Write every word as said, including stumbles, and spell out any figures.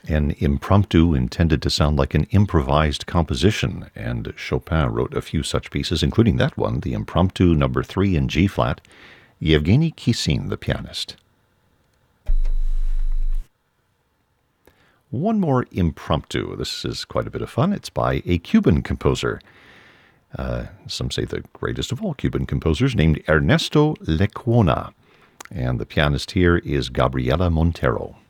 An impromptu intended to sound like an improvised composition, and Chopin wrote a few such pieces, including that one, the Impromptu number three in G-flat, Yevgeny Kissin, the pianist. One more impromptu. This is quite a bit of fun. It's by a Cuban composer. Uh, some say the greatest of all Cuban composers, named Ernesto Lecuona. And the pianist here is Gabriela Montero.